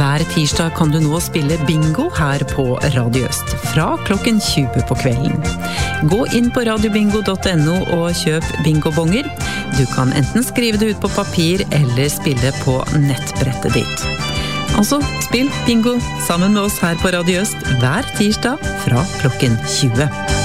Hver tirsdag kan du nå spille bingo her på Radio Øst, fra klokken 20 på kvelden. Gå inn på radiobingo.no og kjøp bingobonger. Du kan enten skrive det ut på papir eller spille på nettbrettet ditt. Altså, spill bingo sammen med oss her på Radio Øst hver tirsdag fra klokken 20.